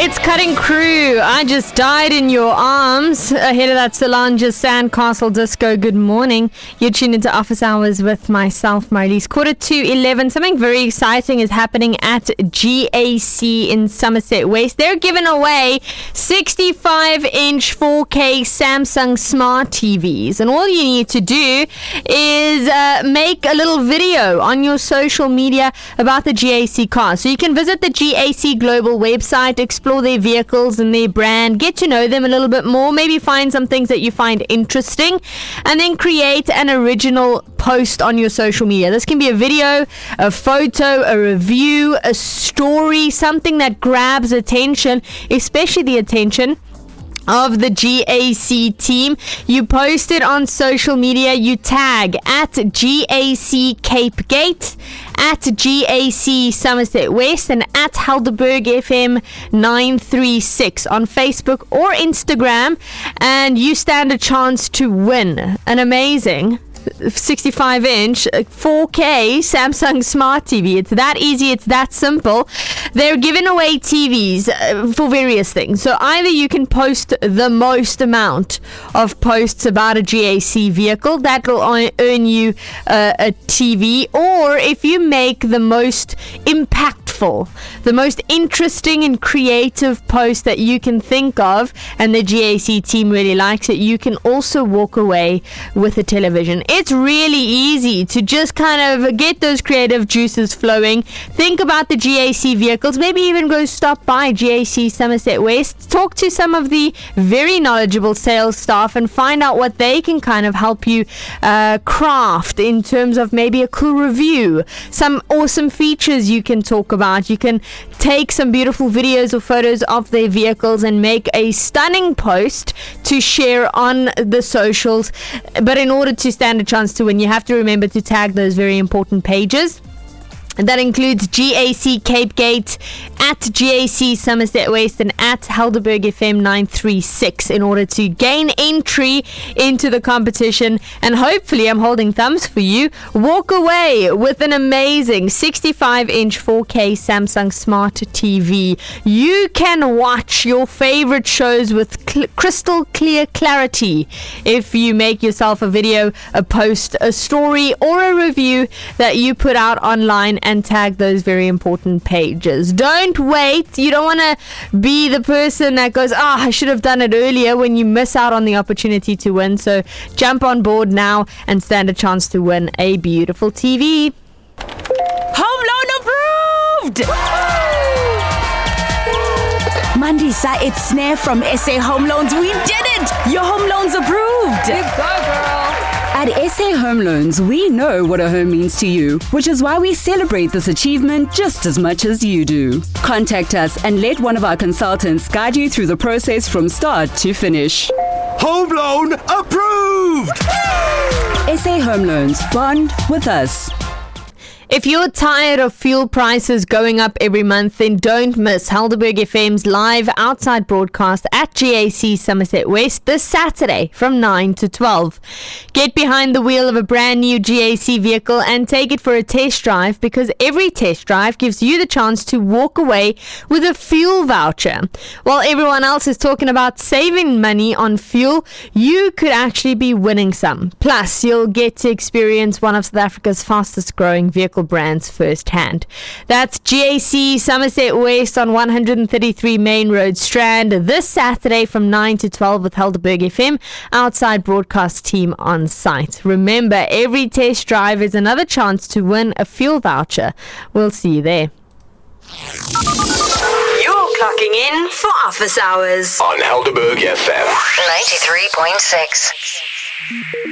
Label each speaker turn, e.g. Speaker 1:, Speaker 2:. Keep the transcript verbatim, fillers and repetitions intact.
Speaker 1: It's Cutting Crew. I just died in your arms. Ahead of that, Solange's Sandcastle Disco. Good morning. You're tuned into Office Hours with myself, Marlies. Quarter to eleven. Something very exciting is happening at G A C in Somerset West. They're giving away sixty-five inch four K Samsung Smart T Vs. And all you need to do is uh, make a little video on your social media about the G A C car. So you can visit the G A C Global website, explore their vehicles and their brand, get to know them a little bit more, maybe find some things that you find interesting, and then create an original post on your social media. This can be a video, a photo, a review, a story, something that grabs attention, especially the attention of the G A C team. You post it on social media. You tag at G A C Cape Gate, at G A C Somerset West, and at Helderberg F M nine three six on Facebook or Instagram, and you stand a chance to win an amazing sixty-five inch four K Samsung Smart T V. It's that easy, it's that simple. They're giving away T Vs for various things. So either you can post the most amount of posts about a G A C vehicle, that will earn you uh, a T V, or if you make the most impactful, the most interesting and creative post that you can think of, and the G A C team really likes it, you can also walk away with a television. It's really easy to just kind of get those creative juices flowing. Think about the G A C vehicles. Maybe even go stop by G A C Somerset West. Talk to some of the very knowledgeable sales staff and find out what they can kind of help you uh, craft in terms of maybe a cool review, some awesome features you can talk about. You can take some beautiful videos or photos of their vehicles and make a stunning post to share on the socials. But in order to stand a chance to win, you have to remember to tag those very important pages. And that includes G A C Cape Gate, at G A C Somerset West, and at Helderberg F M nine three six in order to gain entry into the competition. And hopefully, I'm holding thumbs for you, walk away with an amazing sixty-five inch four K Samsung Smart T V. You can watch your favorite shows with cl- crystal clear clarity if you make yourself a video, a post, a story, or a review that you put out online and tag those very important pages. Don't wait. You don't want to be the person that goes, oh, I should have done it earlier, when you miss out on the opportunity to win. So jump on board now and stand a chance to win a beautiful T V.
Speaker 2: Home loan approved! Mandisa, it's Snare from S A Home Loans. We did it! Your home loan's approved!
Speaker 3: You go, girl!
Speaker 2: At S A Home Loans, we know what a home means to you, which is why we celebrate this achievement just as much as you do. Contact us and let one of our consultants guide you through the process from start to finish.
Speaker 4: Home loan approved!
Speaker 2: S A Home Loans. Bond with us.
Speaker 1: If you're tired of fuel prices going up every month, then don't miss Helderberg F M's live outside broadcast at G A C Somerset West this Saturday from nine to twelve. Get behind the wheel of a brand new G A C vehicle and take it for a test drive, because every test drive gives you the chance to walk away with a fuel voucher. While everyone else is talking about saving money on fuel, you could actually be winning some. Plus, you'll get to experience one of South Africa's fastest growing vehicle brands firsthand. That's G A C Somerset West on one thirty-three Main Road, Strand, this Saturday from nine to twelve with Helderberg F M outside broadcast team on site. Remember, every test drive is another chance to win a fuel voucher. We'll see you there.
Speaker 5: You're clocking in for Office Hours
Speaker 4: On Helderberg F M
Speaker 5: ninety-three point six.